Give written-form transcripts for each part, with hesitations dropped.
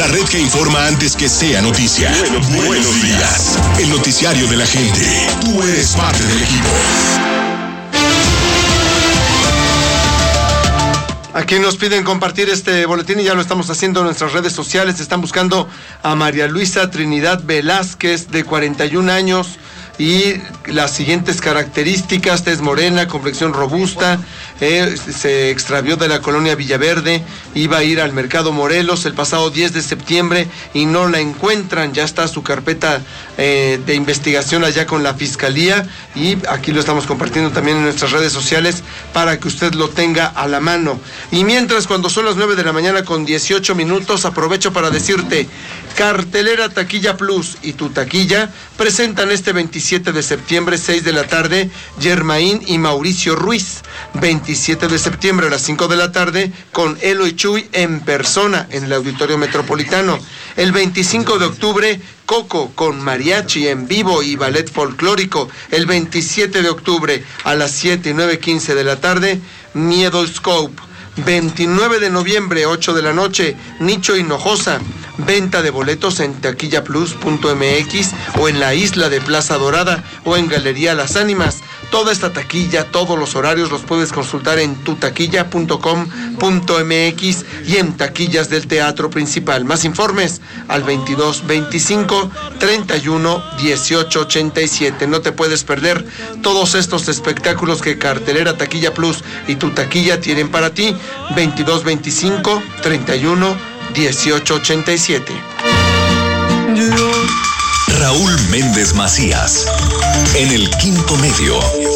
red que informa antes que sea noticia. Buenos días. El noticiario de la gente. Tú eres parte del equipo. Aquí nos piden compartir este boletín y ya lo estamos haciendo en nuestras redes sociales. Están buscando a María Luisa Trinidad Velázquez, de 41 años. Y las siguientes características: tez morena, complexión robusta, se extravió de la colonia Villaverde, iba a ir al Mercado Morelos el pasado 10 de septiembre y no la encuentran. Ya está su carpeta de investigación allá con la Fiscalía y aquí lo estamos compartiendo también en nuestras redes sociales para que usted lo tenga a la mano. Y mientras, cuando son las 9 de la mañana con 18 minutos, aprovecho para decirte: Cartelera Taquilla Plus y Tu Taquilla presentan este 27 de septiembre, 6 de la tarde, Germain y Mauricio Ruiz. 27 de septiembre a las 5 de la tarde, con Elo y Chuy en persona en el Auditorio Metropolitano. El 25 de octubre, Coco con mariachi en vivo y ballet folclórico. El 27 de octubre a las 7 y 9:15 de la tarde, Miedo Scope. 29 de noviembre, 8 de la noche, Nicho Hinojosa. Venta de boletos en taquillaplus.mx o en la isla de Plaza Dorada o en Galería Las Ánimas. Toda esta taquilla, todos los horarios los puedes consultar en tutaquilla.com.mx y en taquillas del Teatro Principal. Más informes al 22 25 31 18 87. No te puedes perder todos estos espectáculos que Cartelera Taquilla Plus y Tu Taquilla tienen para ti. 22 25 31 18 87. Raúl Méndez Macías, en el Quinto Medio.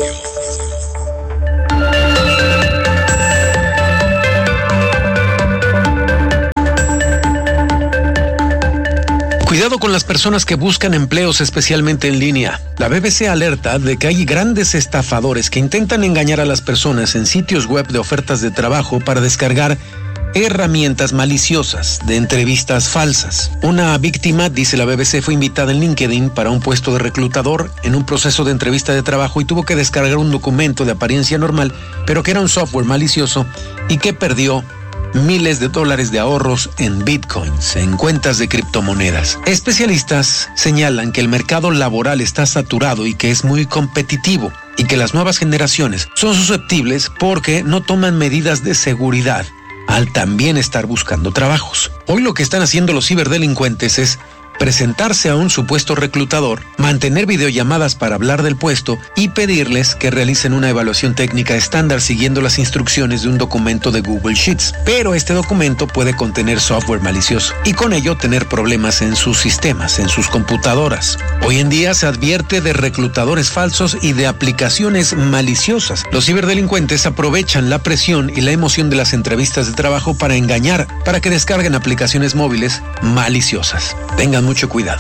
Cuidado con las personas que buscan empleos, especialmente en línea. La BBC alerta de que hay grandes estafadores que intentan engañar a las personas en sitios web de ofertas de trabajo para descargar herramientas maliciosas de entrevistas falsas. Una víctima, dice la BBC, fue invitada en LinkedIn para un puesto de reclutador en un proceso de entrevista de trabajo y tuvo que descargar un documento de apariencia normal, pero que era un software malicioso y que perdió miles de dólares de ahorros en bitcoins, en cuentas de criptomonedas. Especialistas señalan que el mercado laboral está saturado y que es muy competitivo, y que las nuevas generaciones son susceptibles porque no toman medidas de seguridad al también estar buscando trabajos. Hoy lo que están haciendo los ciberdelincuentes es presentarse a un supuesto reclutador, mantener videollamadas para hablar del puesto y pedirles que realicen una evaluación técnica estándar siguiendo las instrucciones de un documento de Google Sheets. Pero este documento puede contener software malicioso y con ello tener problemas en sus sistemas, en sus computadoras. Hoy en día se advierte de reclutadores falsos y de aplicaciones maliciosas. Los ciberdelincuentes aprovechan la presión y la emoción de las entrevistas de trabajo para engañar, para que descarguen aplicaciones móviles maliciosas. Tengan mucho cuidado.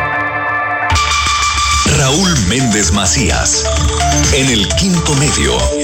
Raúl Méndez Macías, en el Quinto Medio.